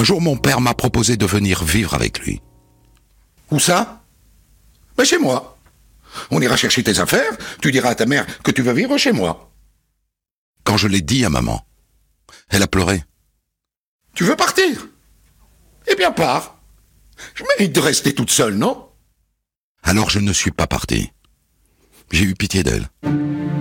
Un jour, mon père m'a proposé de venir vivre avec lui. Où ça? Ben chez moi. On ira chercher tes affaires, tu diras à ta mère que tu veux vivre chez moi. Quand je l'ai dit à maman, elle a pleuré. Tu veux partir? Eh bien pars. Je mérite de rester toute seule, non? Alors je ne suis pas parti. J'ai eu pitié d'elle.